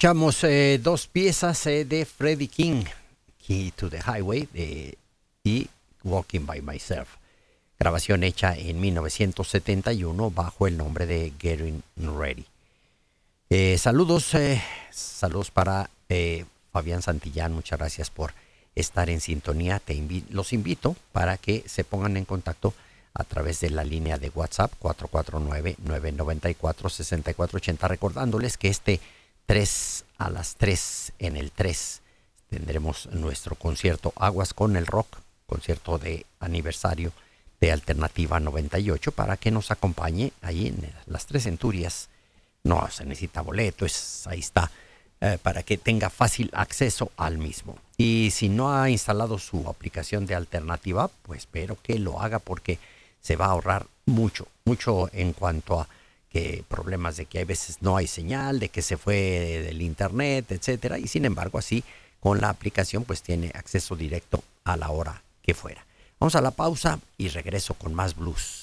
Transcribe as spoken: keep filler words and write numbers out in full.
Escuchamos eh, dos piezas eh, de Freddie King, Key to the Highway de, y Walking by Myself, grabación hecha en mil novecientos setenta y uno bajo el nombre de Getting Ready. Eh, saludos, eh, saludos para eh, Fabián Santillán, muchas gracias por estar en sintonía. Te invi- los invito para que se pongan en contacto a través de la línea de WhatsApp cuatro cuatro nueve, nueve nueve cuatro, seis cuatro ocho cero, recordándoles que este tres a las tres en el tres tendremos nuestro concierto Aguas con el Rock, concierto de aniversario de Alternativa noventa y ocho, para que nos acompañe ahí en las Tres Centurias. No se necesita boleto, es, ahí está, eh, para que tenga fácil acceso al mismo. Y si no ha instalado su aplicación de Alternativa, pues espero que lo haga, porque se va a ahorrar mucho, mucho en cuanto a que problemas de que a veces no hay señal, de que se fue del internet, etcétera. Y sin embargo, así con la aplicación pues tiene acceso directo a la hora que fuera. Vamos a la pausa y regreso con más blues.